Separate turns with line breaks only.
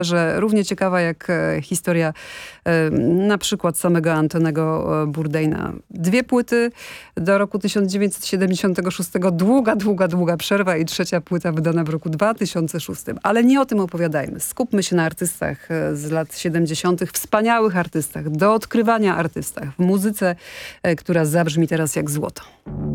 że równie ciekawa jak historia na przykład samego Antonego Bourdaina. 2 płyty do roku 1976. Długa przerwa i 3. płyta wydana w roku 2006. Ale nie o tym opowiadajmy. Skupmy się na artystach z lat 70., wspaniałych artystach, do odkrywania artystach w muzyce, która zabrzmi teraz jak złoto.